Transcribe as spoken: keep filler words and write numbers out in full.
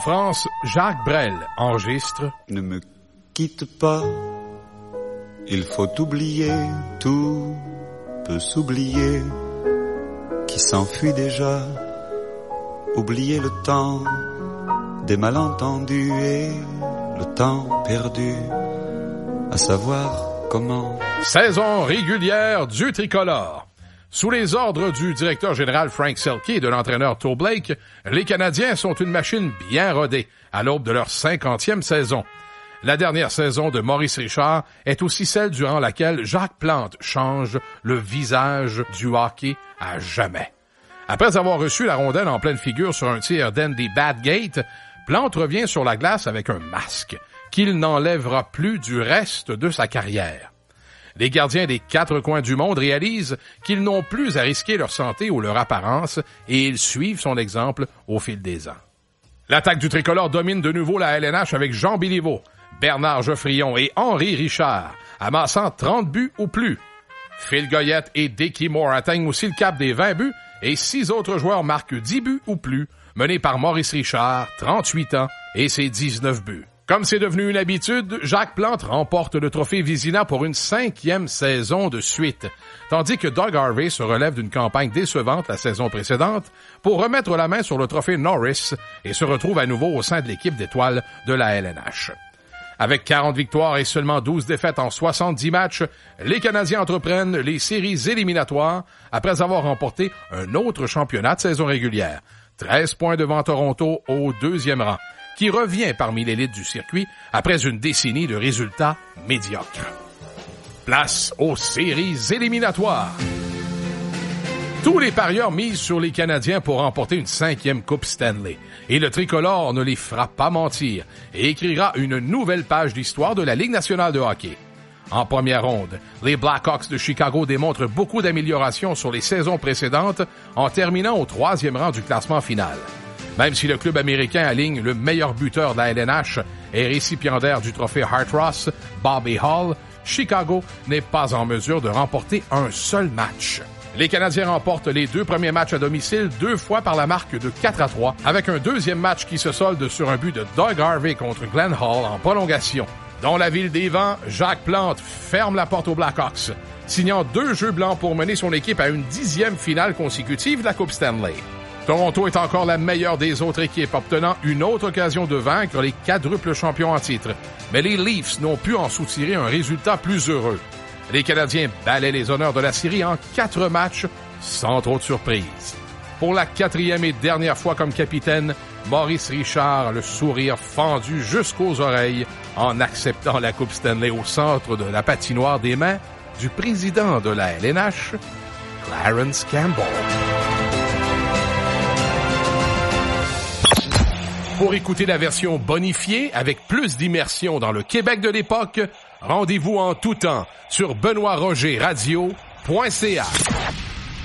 France, Jacques Brel enregistre « Ne me quitte pas, il faut oublier, tout peut s'oublier, qui s'enfuit déjà, oublier le temps des malentendus et le temps perdu, à savoir comment... » Saison régulière du tricolore. Sous les ordres du directeur général Frank Selke et de l'entraîneur Toe Blake, les Canadiens sont une machine bien rodée à l'aube de leur cinquantième saison. La dernière saison de Maurice Richard est aussi celle durant laquelle Jacques Plante change le visage du hockey à jamais. Après avoir reçu la rondelle en pleine figure sur un tir d'Andy Badgate, Plante revient sur la glace avec un masque qu'il n'enlèvera plus du reste de sa carrière. Les gardiens des quatre coins du monde réalisent qu'ils n'ont plus à risquer leur santé ou leur apparence et ils suivent son exemple au fil des ans. L'attaque du tricolore domine de nouveau la L N H avec Jean Béliveau, Bernard Geoffrion et Henri Richard, amassant trente buts ou plus. Phil Goyette et Dickie Moore atteignent aussi le cap des vingt buts et six autres joueurs marquent dix buts ou plus, menés par Maurice Richard, trente-huit ans, et ses dix-neuf buts. Comme c'est devenu une habitude, Jacques Plante remporte le trophée Vizina pour une cinquième saison de suite, tandis que Doug Harvey se relève d'une campagne décevante la saison précédente pour remettre la main sur le trophée Norris et se retrouve à nouveau au sein de l'équipe d'étoiles de la L N H. Avec quarante victoires et seulement douze défaites en soixante-dix matchs, les Canadiens entreprennent les séries éliminatoires après avoir remporté un autre championnat de saison régulière. treize points devant Toronto au deuxième rang, qui revient parmi l'élite du circuit après une décennie de résultats médiocres. Place aux séries éliminatoires. Tous les parieurs misent sur les Canadiens pour remporter une cinquième Coupe Stanley. Et le tricolore ne les fera pas mentir et écrira une nouvelle page d'histoire de la Ligue nationale de hockey. En première ronde, les Blackhawks de Chicago démontrent beaucoup d'améliorations sur les saisons précédentes en terminant au troisième rang du classement final. Même si le club américain aligne le meilleur buteur de la L N H et récipiendaire du trophée Hart Ross, Bobby Hull, Chicago n'est pas en mesure de remporter un seul match. Les Canadiens remportent les deux premiers matchs à domicile deux fois par la marque de quatre à trois, avec un deuxième match qui se solde sur un but de Doug Harvey contre Glenn Hall en prolongation. Dans la ville des vents, Jacques Plante ferme la porte aux Blackhawks, signant deux jeux blancs pour mener son équipe à une dixième finale consécutive de la Coupe Stanley. Toronto est encore la meilleure des autres équipes, obtenant une autre occasion de vaincre les quadruples champions en titre. Mais les Leafs n'ont pu en soutirer un résultat plus heureux. Les Canadiens balaient les honneurs de la série en quatre matchs, sans trop de surprise. Pour la quatrième et dernière fois comme capitaine, Maurice Richard, le sourire fendu jusqu'aux oreilles, en acceptant la Coupe Stanley au centre de la patinoire des mains du président de la L N H, Clarence Campbell. Pour écouter la version bonifiée avec plus d'immersion dans le Québec de l'époque, rendez-vous en tout temps sur benoît roger radio point c a.